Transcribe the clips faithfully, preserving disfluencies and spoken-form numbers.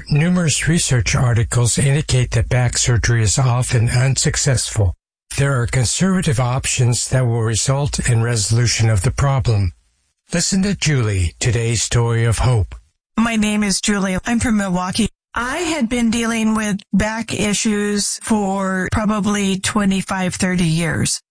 However, numerous research articles indicate that back surgery is often unsuccessful. There are conservative options that will result in resolution of the problem. Listen to Julie, today's story of hope. My name is Julie. I'm from Milwaukee. I had been dealing with back issues for probably twenty-five, thirty years.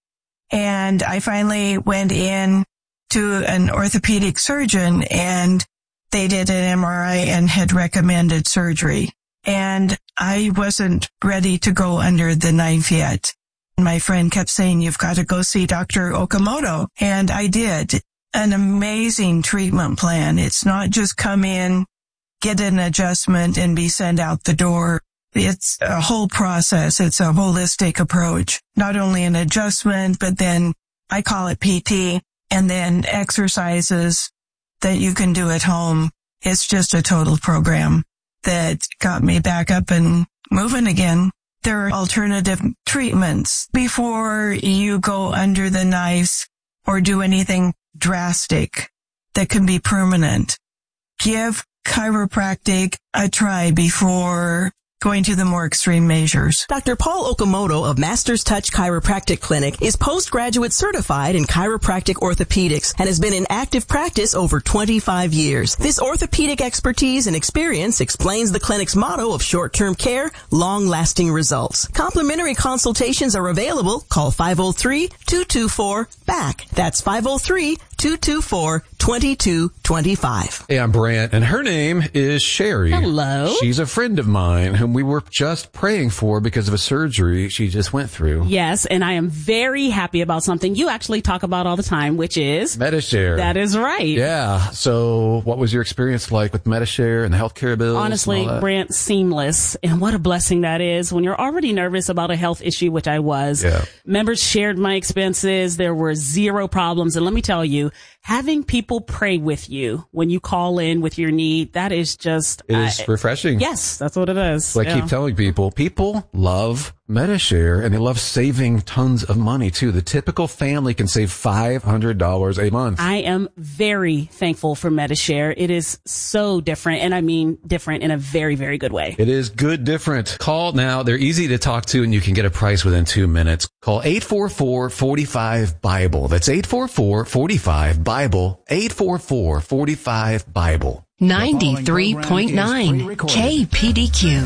And I finally went in to an orthopedic surgeon, and they did an M R I and had recommended surgery. And I wasn't ready to go under the knife yet. My friend kept saying, you've got to go see Doctor Okamoto. And I did. An amazing treatment plan. It's not just come in, get an adjustment, and be sent out the door. It's a whole process. It's a holistic approach. Not only an adjustment, but then I call it P T, and then exercises that you can do at home. It's just a total program that got me back up and moving again. There are alternative treatments before you go under the knife or do anything drastic that can be permanent. Give chiropractic a try before going to the more extreme measures. Doctor Paul Okamoto of Masters Touch Chiropractic Clinic is postgraduate certified in chiropractic orthopedics and has been in active practice over twenty-five years. This orthopedic expertise and experience explains the clinic's motto of short-term care, long-lasting results. Complimentary consultations are available. Call five oh three, two two four, B A C K. That's five oh three, two two four, two two two five. Hey, I'm Brant, and her name is Sherry. Hello. She's a friend of mine whom we were just praying for because of a surgery she just went through. Yes, and I am very happy about something you actually talk about all the time, which is Medi-Share. That is right. Yeah. So what was your experience like with Medi-Share and the healthcare bills? Honestly, Brant, seamless. And what a blessing that is when you're already nervous about a health issue, which I was. Yeah. Members shared my expenses. There were zero problems. And let me tell you, having people pray with you when you call in with your need, that is just... It is uh, refreshing. Yes, that's what it is. So I yeah. keep telling people, people love Medi-Share, and they love saving tons of money, too. The typical family can save five hundred dollars a month. I am very thankful for Medi-Share. It is so different, and I mean different in a very, very good way. It is good different. Call now. They're easy to talk to, and you can get a price within two minutes. Call eight four four, four five, BIBLE. That's eight four four, four five, BIBLE. eight four four, four five, BIBLE. ninety-three point nine K P D Q.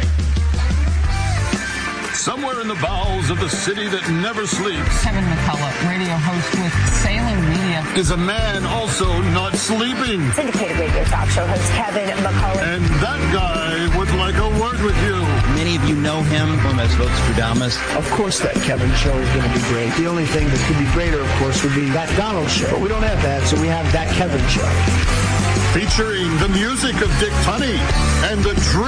Somewhere in the bowels of the city that never sleeps, Kevin McCullough, radio host with Salem Media, is a man also not sleeping. Syndicated radio talk show host Kevin McCullough. And that guy would like a word with you. Many of you know him as Vostradamus. Of course that Kevin show is going to be great. The only thing that could be greater, of course, would be that Donald show. But we don't have that, so we have that Kevin show. Featuring the music of Dick Tunney and the